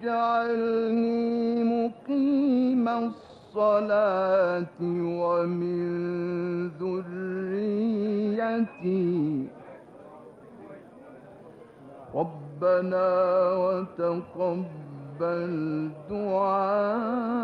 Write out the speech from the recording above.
واجعلني مقيم الصلاة ومن ذريتي ربنا وتقبل دعاء.